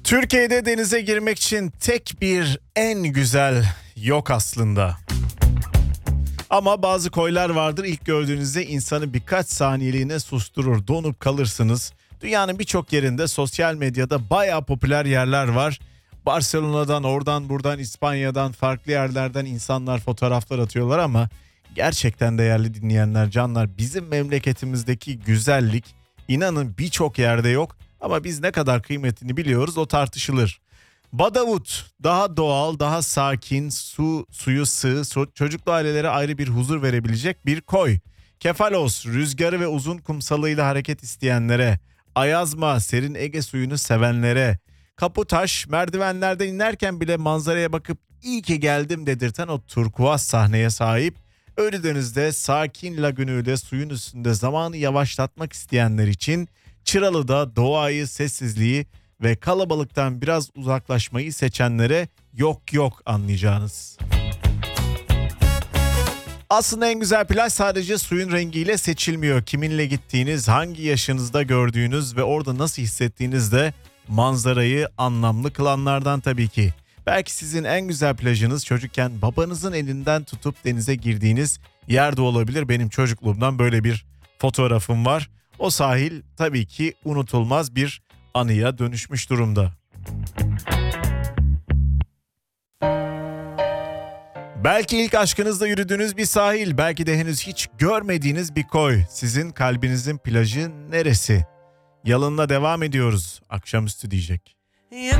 Türkiye'de denize girmek için tek bir en güzel yok aslında. Ama bazı koylar vardır, ilk gördüğünüzde insanı birkaç saniyeliğine susturur, donup kalırsınız. Dünyanın birçok yerinde sosyal medyada bayağı popüler yerler var. Barcelona'dan, oradan buradan, İspanya'dan, farklı yerlerden insanlar fotoğraflar atıyorlar ama gerçekten değerli dinleyenler, canlar, bizim memleketimizdeki güzellik inanın birçok yerde yok ama biz ne kadar kıymetini biliyoruz o tartışılır. Badavut daha doğal, daha sakin, suyu sığ, çocuklu ailelere ayrı bir huzur verebilecek bir koy. Kefalos rüzgarı ve uzun kumsalıyla hareket isteyenlere, Ayazma serin Ege suyunu sevenlere, Kaputaş merdivenlerden inerken bile manzaraya bakıp iyi ki geldim dedirten o turkuaz sahneye sahip. Ölüdeniz'de sakin lagünüyle suyun üstünde zamanı yavaşlatmak isteyenler için, Çıralı'da doğayı, sessizliği ve kalabalıktan biraz uzaklaşmayı seçenlere yok anlayacağınız. Aslında en güzel plaj sadece suyun rengiyle seçilmiyor. Kiminle gittiğiniz, hangi yaşınızda gördüğünüz ve orada nasıl hissettiğiniz de manzarayı anlamlı kılanlardan tabii ki. Belki sizin en güzel plajınız çocukken babanızın elinden tutup denize girdiğiniz yerde olabilir. Benim çocukluğumdan böyle bir fotoğrafım var. O sahil tabii ki unutulmaz bir anıya dönüşmüş durumda. Belki ilk aşkınızla yürüdüğünüz bir sahil, belki de henüz hiç görmediğiniz bir koy. Sizin kalbinizin plajı neresi? Yalınla devam ediyoruz. Akşamüstü diyecek.